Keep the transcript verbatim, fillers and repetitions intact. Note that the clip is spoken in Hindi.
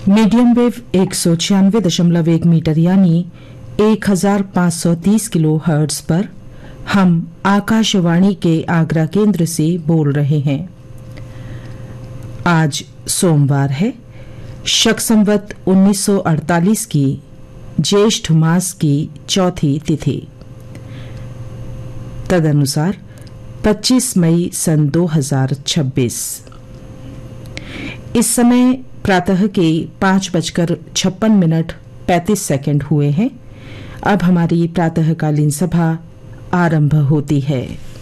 मीडियम वेव एक सौ छियानवे दशमलव एक मीटर यानी एक हजार पाँच सौ तीस किलो हर्ट्ज पर हम आकाशवाणी के आगरा केंद्र से बोल रहे हैं। आज सोमवार है, शक संवत उन्नीस सौ अड़तालीस की ज्येष्ठ मास की चौथी तिथि, तदनुसार पच्चीस मई सन दो हजार छब्बीस। इस समय प्रातः के पांच बजकर छप्पन मिनट पैंतीस सेकंड हुए हैं। अब हमारी प्रातःकालीन सभा आरंभ होती है।